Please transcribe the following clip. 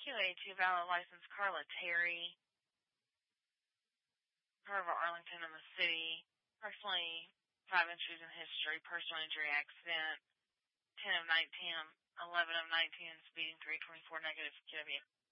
QA2 valid license, Carla Terry, Harvard, Arlington, in the city. Approximately 5 injuries in history, personal injury accident, 10 of 19, 11 of 19, speeding 324 negative QW.